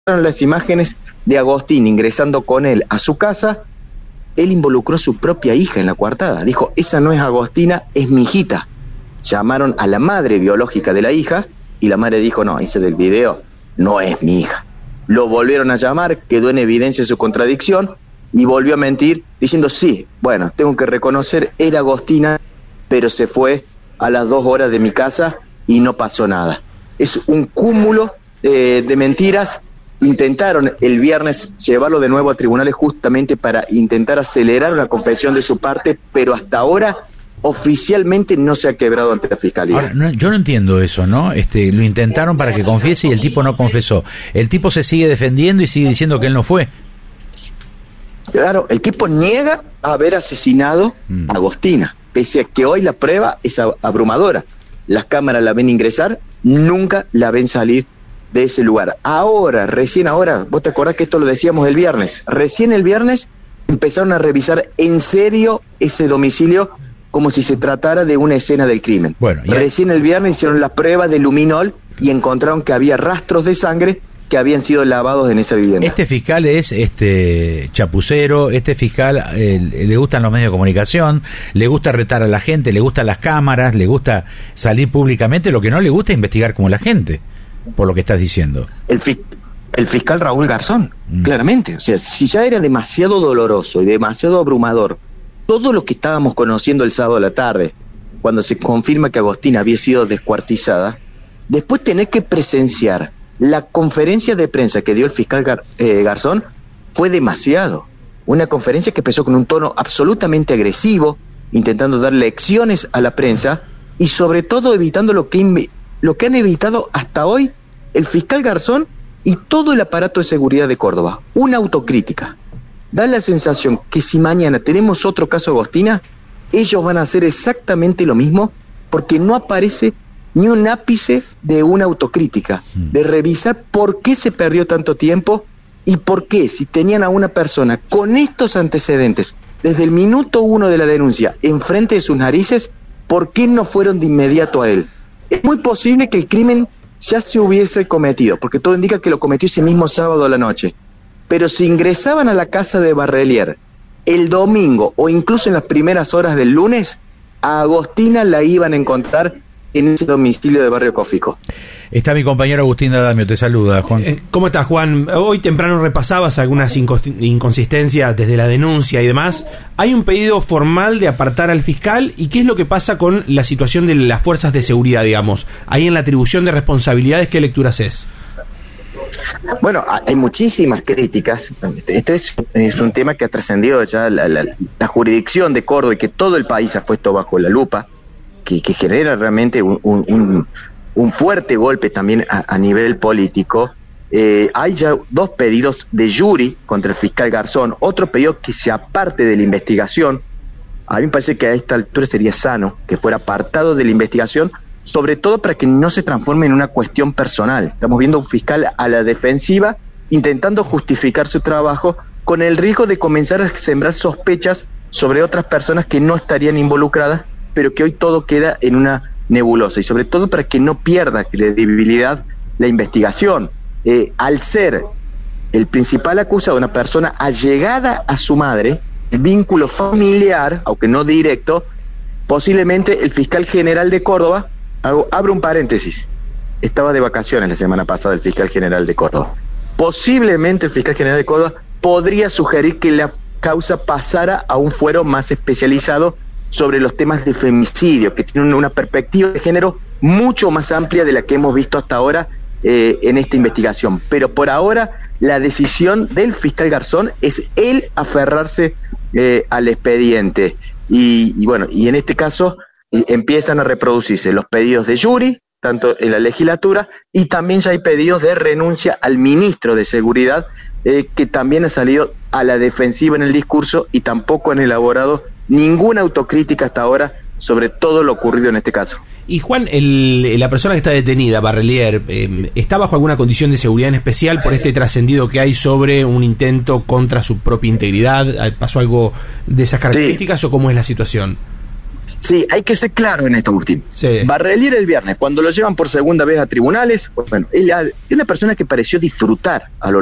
las imágenes de Agostina ingresando con él a su casa, él involucró a su propia hija en la coartada. Dijo, esa no es Agostina, es mi hijita. Llamaron a la madre biológica de la hija y la madre dijo, no, ese del video no es mi hija. Lo volvieron a llamar, quedó en evidencia su contradicción y volvió a mentir diciendo, sí, bueno, tengo que reconocer, era Agostina, pero se fue a las 2 horas de mi casa y no pasó nada. Es un cúmulo de mentiras. Intentaron el viernes llevarlo de nuevo a tribunales justamente para intentar acelerar una confesión de su parte, pero hasta ahora oficialmente no se ha quebrado ante la Fiscalía. Ahora, yo no entiendo eso, ¿no? Lo intentaron para que confiese y el tipo no confesó. El tipo se sigue defendiendo y sigue diciendo que él no fue. Claro, el tipo niega haber asesinado a Agostina, pese a que hoy la prueba es abrumadora. Las cámaras la ven ingresar, nunca la ven salir de ese lugar. Ahora, recién ahora, vos te acordás que esto lo decíamos el viernes, recién el viernes empezaron a revisar en serio ese domicilio como si se tratara de una escena del crimen. Bueno, recién el viernes hicieron la prueba de luminol y encontraron que había rastros de sangre que habían sido lavados en esa vivienda. Este fiscal es chapucero, este fiscal le gustan los medios de comunicación, le gusta retar a la gente, le gustan las cámaras, le gusta salir públicamente, lo que no le gusta es investigar como la gente, por lo que estás diciendo. El fiscal Raúl Garzón, claramente. O sea, si ya era demasiado doloroso y demasiado abrumador todo lo que estábamos conociendo el sábado a la tarde, cuando se confirma que Agostina había sido descuartizada, después tener que presenciar la conferencia de prensa que dio el fiscal Garzón fue demasiado. Una conferencia que empezó con un tono absolutamente agresivo, intentando dar lecciones a la prensa y sobre todo evitando lo que han evitado hasta hoy el fiscal Garzón y todo el aparato de seguridad de Córdoba, una autocrítica. Da la sensación que si mañana tenemos otro caso Agostina, ellos van a hacer exactamente lo mismo porque no aparece ni un ápice de una autocrítica, de revisar por qué se perdió tanto tiempo y por qué, si tenían a una persona con estos antecedentes, desde el minuto 1 de la denuncia, enfrente de sus narices, ¿por qué no fueron de inmediato a él? Es muy posible que el crimen ya se hubiese cometido, porque todo indica que lo cometió ese mismo sábado a la noche. Pero si ingresaban a la casa de Barrelier el domingo o incluso en las primeras horas del lunes, a Agostina la iban a encontrar en ese domicilio de Barrio Cófico. Está mi compañero Agustín D'Adamio, te saluda, Juan. ¿Cómo estás, Juan? Hoy temprano repasabas algunas inconsistencias desde la denuncia y demás. ¿Hay un pedido formal de apartar al fiscal? ¿Y qué es lo que pasa con la situación de las fuerzas de seguridad, digamos? Ahí en la atribución de responsabilidades, ¿qué lectura haces? Bueno, hay muchísimas críticas. Este es un tema que ha trascendido ya la jurisdicción de Córdoba y que todo el país ha puesto bajo la lupa, que genera realmente un fuerte golpe también a nivel político. Hay ya 2 pedidos de jury contra el fiscal Garzón, otro pedido que se aparte de la investigación. A mí me parece que a esta altura sería sano que fuera apartado de la investigación, sobre todo para que no se transforme en una cuestión personal. Estamos viendo a un fiscal a la defensiva intentando justificar su trabajo con el riesgo de comenzar a sembrar sospechas sobre otras personas que no estarían involucradas, pero que hoy todo queda en una nebulosa, y sobre todo para que no pierda credibilidad la investigación. Al ser el principal acusado una persona allegada a su madre, el vínculo familiar, aunque no directo, posiblemente el fiscal general de Córdoba, abro un paréntesis, estaba de vacaciones la semana pasada el fiscal general de Córdoba, posiblemente el fiscal general de Córdoba podría sugerir que la causa pasara a un fuero más especializado sobre los temas de femicidio, que tienen una perspectiva de género mucho más amplia de la que hemos visto hasta ahora en esta investigación. Pero por ahora la decisión del fiscal Garzón es él aferrarse al expediente. Y bueno, y en este caso empiezan a reproducirse los pedidos de jury, tanto en la legislatura, y también ya hay pedidos de renuncia al ministro de Seguridad, que también ha salido a la defensiva en el discurso y tampoco han elaborado ninguna autocrítica hasta ahora sobre todo lo ocurrido en este caso. Y Juan, la persona que está detenida, Barrelier, ¿está bajo alguna condición de seguridad en especial por este trascendido que hay sobre un intento contra su propia integridad? ¿Pasó algo de esas características o cómo es la situación? Sí, hay que ser claro en esto último. Sí. Barrelier el viernes, cuando lo llevan por segunda vez a tribunales, pues bueno, es una persona que pareció disfrutar a lo